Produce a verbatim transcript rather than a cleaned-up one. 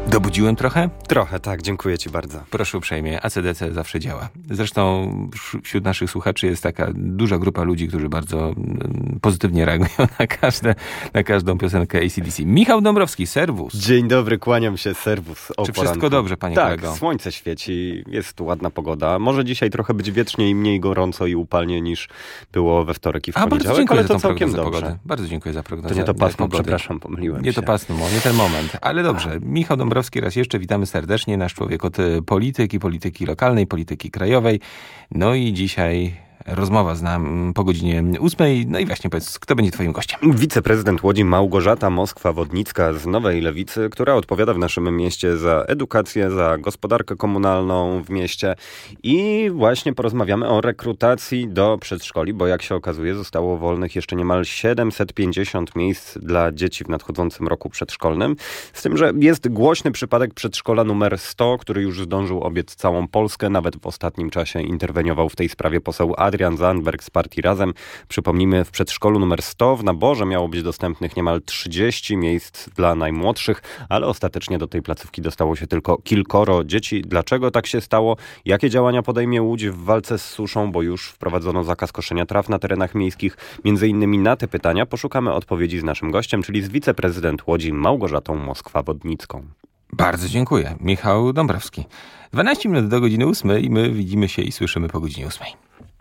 Dobudziłem trochę? Trochę, tak. Dziękuję ci bardzo. Proszę uprzejmie, A C D C zawsze działa. Zresztą wśród naszych słuchaczy jest taka duża grupa ludzi, którzy bardzo pozytywnie reagują na, każde, na każdą piosenkę A C D C. Michał Dąbrowski, serwus. Dzień dobry, kłaniam się, serwus. O Czy poranku. wszystko dobrze, panie tak, kolego? Tak, słońce świeci, jest ładna pogoda. Może dzisiaj trochę być wietrzniej, mniej gorąco i upalnie niż było we wtorek i w A, poniedziałek, bardzo dziękuję ale za to tą całkiem prognozę dobrze. Pogody. Bardzo dziękuję za prognozę. To nie to pasmo, pogody. przepraszam, pomyliłem Nie się. to pasmo, nie ten moment. Ale dobrze, Michał Dąbrowski raz jeszcze, witamy serdecznie. Nasz człowiek od polityki, polityki lokalnej, polityki krajowej. No i dzisiaj rozmowa z nami po godzinie ósmej. No i właśnie powiedz, kto będzie twoim gościem? Wiceprezydent Łodzi Małgorzata Moskwa-Wodnicka z Nowej Lewicy, która odpowiada w naszym mieście za edukację, za gospodarkę komunalną w mieście i właśnie porozmawiamy o rekrutacji do przedszkoli, bo jak się okazuje zostało wolnych jeszcze niemal siedemset pięćdziesiąt miejsc dla dzieci w nadchodzącym roku przedszkolnym. Z tym, że jest głośny przypadek przedszkola numer sto, który już zdążył obiec całą Polskę. Nawet w ostatnim czasie interweniował w tej sprawie poseł Adrian Zandberg z partii Razem. Przypomnijmy, w przedszkolu numer sto w naborze miało być dostępnych niemal trzydzieści miejsc dla najmłodszych, ale ostatecznie do tej placówki dostało się tylko kilkoro dzieci. Dlaczego tak się stało? Jakie działania podejmie Łódź w walce z suszą, bo już wprowadzono zakaz koszenia traw na terenach miejskich? Między innymi na te pytania poszukamy odpowiedzi z naszym gościem, czyli z wiceprezydent Łodzi Małgorzatą Moskwa-Wodnicką. Bardzo dziękuję. Michał Dąbrowski. dwanaście minut do godziny ósmej i my widzimy się i słyszymy po godzinie ósmej.